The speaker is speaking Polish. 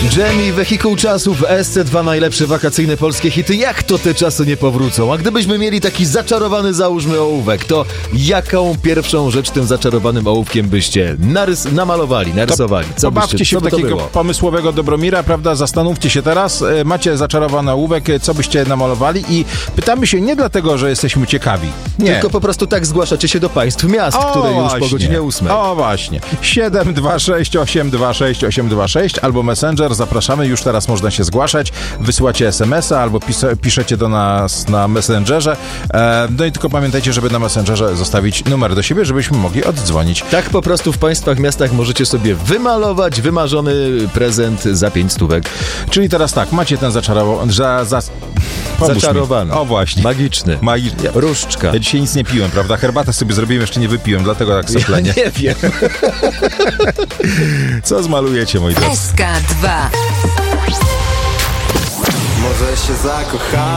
Dżemi, Wehikuł Czasów, SC2, najlepsze wakacyjne polskie hity. Jak to te czasy nie powrócą? A gdybyśmy mieli taki zaczarowany, załóżmy, ołówek, to jaką pierwszą rzecz tym zaczarowanym ołówkiem byście narysowali? Pobawcie się w takiego pomysłowego Dobromira, prawda? Zastanówcie się teraz. Macie zaczarowany ołówek, co byście namalowali i pytamy się nie dlatego, że jesteśmy ciekawi. Nie. Tylko po prostu tak zgłaszacie się do państw miast, które już po godzinie 8. O właśnie. 726 826 826 albo Messenger. Zapraszamy. Już teraz można się zgłaszać. Wysyłacie SMS-a albo piszecie do nas na Messengerze. No i tylko pamiętajcie, żeby na Messengerze zostawić numer do siebie, żebyśmy mogli oddzwonić. Tak po prostu w państwach, miastach możecie sobie wymalować wymarzony prezent za 5 stówek. Czyli teraz tak, macie ten zaczarowany. O właśnie. Magiczny. Różdżka. Ja dzisiaj nic nie piłem, prawda? Herbatę sobie zrobiłem, jeszcze nie wypiłem, dlatego tak soplenie. Ja nie wiem. Co zmalujecie, moi drodzy? SK2. Może się zakochamy.